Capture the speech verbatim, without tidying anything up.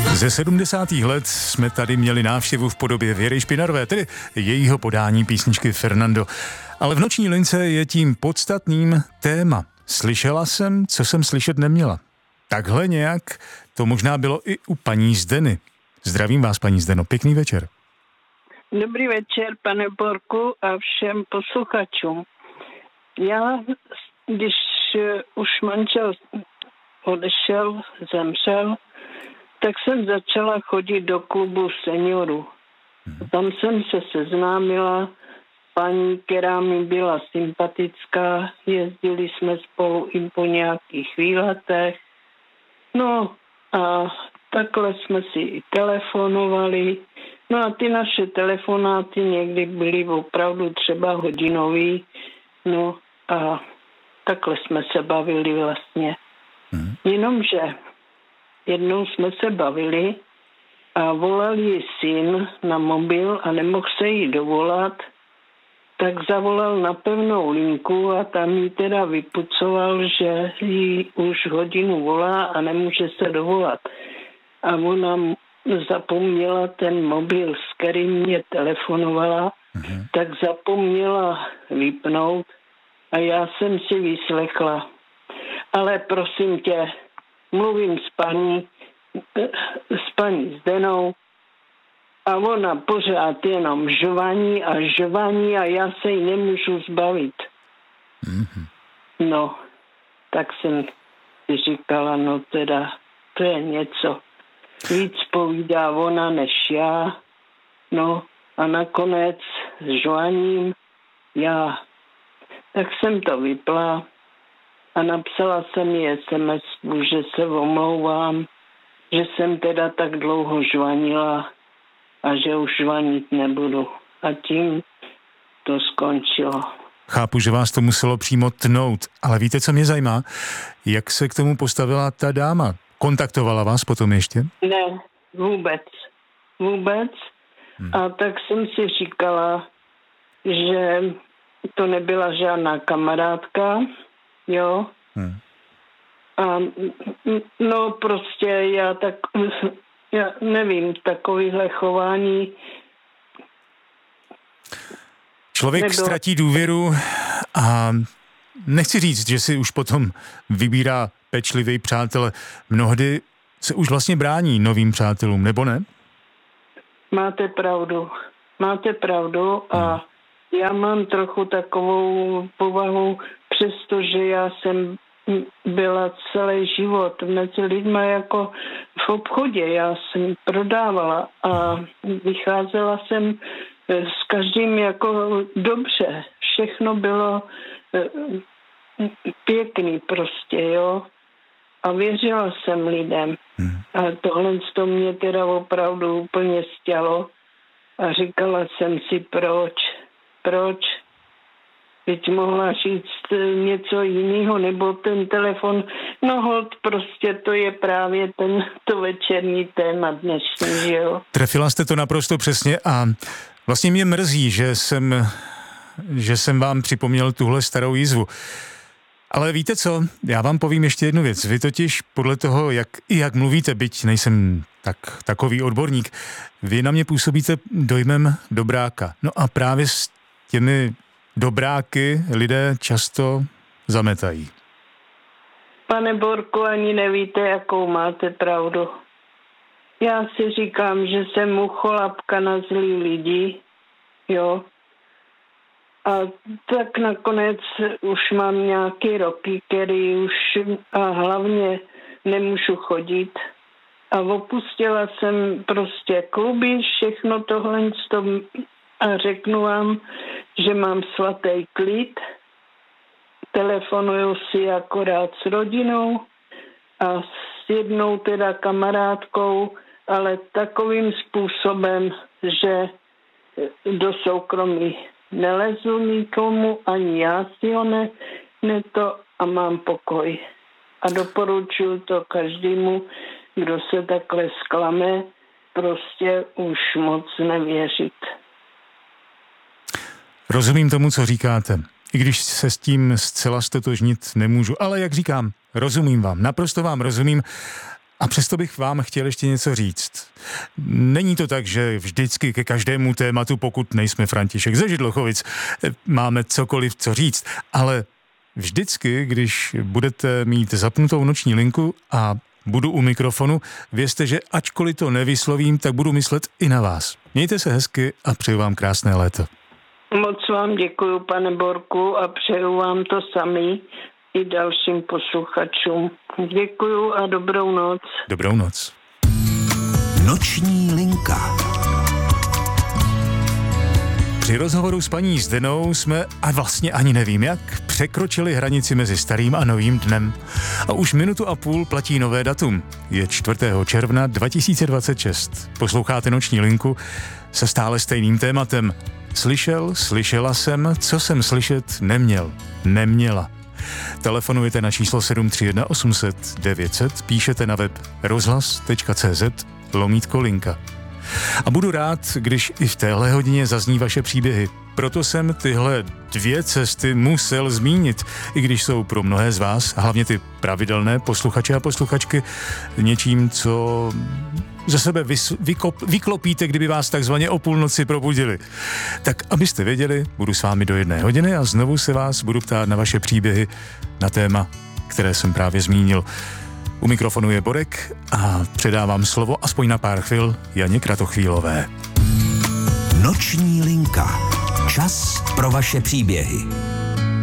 Ze sedmdesátých let jsme tady měli návštěvu v podobě Věry Špinarové, tedy jejího podání písničky Fernando. Ale v noční lince je tím podstatným téma. Slyšela jsem, co jsem slyšet neměla. Takhle nějak to možná bylo i u paní Zdeny. Zdravím vás, paní Zdeno, pěkný večer. Dobrý večer, pane Borku, a všem posluchačům. Já, když už manžel odešel, zemřel, tak jsem začala chodit do klubu seniorů. Tam jsem se seznámila s paní, která mi byla sympatická, jezdili jsme spolu i po nějakých výletech. No a takhle jsme si i telefonovali. No a ty naše telefonáty někdy byly opravdu třeba hodinový. No a takhle jsme se bavili vlastně. Hmm. Jenomže jednou jsme se bavili a volal jí syn na mobil a nemohl se jí dovolat, tak zavolal na pevnou linku a tam jí teda vypucoval, že jí už hodinu volá a nemůže se dovolat. A ona zapomněla ten mobil, s kterým mě telefonovala, mm-hmm. tak zapomněla vypnout a já jsem si vyslechla. Ale prosím tě, mluvím s paní, s paní Zdenou a ona pořád jenom žvaní a žvaní a já se jí nemůžu zbavit. Mm-hmm. No, tak jsem si říkala, no teda, to je něco. Víc povídá ona než já. No a nakonec s žvaním já. Tak jsem to vypla a napsala jsem jí es em es, že se omlouvám, že jsem teda tak dlouho žvanila a že už žvanit nebudu. A tím to skončilo. Chápu, že vás to muselo přímo tnout, ale víte, co mě zajímá? Jak se k tomu postavila ta dáma? Kontaktovala vás potom ještě? Ne, vůbec. Vůbec. Hmm. A tak jsem si říkala, že to nebyla žádná kamarádka, jo. Hmm. A no prostě já tak, já nevím, takovýhle chování. Člověk nebylo. Ztratí důvěru a nechci říct, že si už potom vybírá pečlivý přátel. Mnohdy se už vlastně brání novým přátelům, nebo ne? Máte pravdu. Máte pravdu a hmm. já mám trochu takovou povahu, přestože já jsem byla celý život mezi lidma jako v obchodě. Já jsem prodávala a vycházela jsem s každým jako dobře. Všechno bylo pěkný prostě, jo. A věřila jsem lidem. Hmm. A tohle to mě teda opravdu úplně stělo. A říkala jsem si, proč? Proč? Teď mohla říct něco jiného, nebo ten telefon. No hold, prostě to je právě ten, to večerní téma dnešní, že jo. Trefila jste to naprosto přesně a vlastně mě mrzí, že jsem, že jsem vám připomněl tuhle starou jízvu. Ale víte co, já vám povím ještě jednu věc. Vy totiž podle toho, jak, jak mluvíte, byť nejsem tak, takový odborník, vy na mě působíte dojmem dobráka. No a právě s těmi dobráky lidé často zametají. Pane Borku, ani nevíte, jakou máte pravdu. Já si říkám, že jsem mucholapka na zlý lidi, jo. A tak nakonec už mám nějaký roky, který už a hlavně nemůžu chodit. A opustila jsem prostě kluby, všechno tohle a řeknu vám, že mám svatý klid. Telefonuju si akorát s rodinou a s jednou teda kamarádkou, ale takovým způsobem, že do soukromí nelezu nikomu, ani já si ho ne, ne to a mám pokoj. A doporučuji to každému, kdo se takhle zklame, prostě už moc nevěřit. Rozumím tomu, co říkáte, i když se s tím zcela stotožnit nemůžu, ale jak říkám, rozumím vám, naprosto vám rozumím A přesto bych vám chtěl ještě něco říct. Není to tak, že vždycky ke každému tématu, pokud nejsme František ze Židlochovic, máme cokoliv co říct, ale vždycky, když budete mít zapnutou noční linku a budu u mikrofonu, vězte, že ačkoliv to nevyslovím, tak budu myslet i na vás. Mějte se hezky a přeju vám krásné léto. Moc vám děkuju, pane Borku, a přeju vám to samý i dalším posluchačům. Děkuju a dobrou noc. Dobrou noc. Noční linka. Při rozhovoru s paní Zdenou jsme, a vlastně ani nevím jak, překročili hranici mezi starým a novým dnem. A už minutu a půl platí nové datum. Je čtvrtého června dva tisíce dvacet šest. Posloucháte Noční linku se stále stejným tématem. Slyšel, slyšela jsem, co jsem slyšet neměl, neměla. Telefonujete na číslo sedm tři jedna osm set devět set, píšete na web rozhlas tečka cé zet lomítko linka. A budu rád, když i v téhle hodině zazní vaše příběhy. Proto jsem tyhle dvě cesty musel zmínit, i když jsou pro mnohé z vás, hlavně ty pravidelné posluchače a posluchačky, něčím, co ze sebe vys- vykop- vyklopíte, kdyby vás takzvaně o půlnoci probudili. Tak abyste věděli, budu s vámi do jedné hodiny a znovu se vás budu ptát na vaše příběhy na téma, které jsem právě zmínil. U mikrofonu je Borek a předávám slovo aspoň na pár chvil Janě Kratochvílové. Noční linka. Čas pro vaše příběhy.